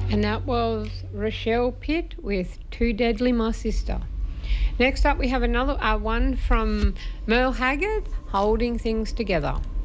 And that was Rochelle Pitt with Too Deadly My Sister. Next up we have another one from Merle Haggard, Holding Things Together.